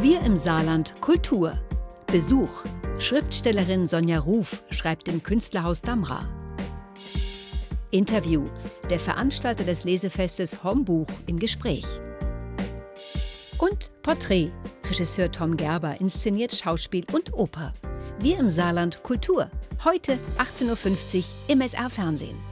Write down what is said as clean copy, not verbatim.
Wir im Saarland Kultur. Besuch. Schriftstellerin Sonja Ruf schreibt im Künstlerhaus Damra. Interview. Der Veranstalter des Lesefestes Hombuch im Gespräch. Und Porträt. Regisseur Tom Gerber inszeniert Schauspiel und Oper. Wir im Saarland Kultur. Heute 18:50 Uhr im SR Fernsehen.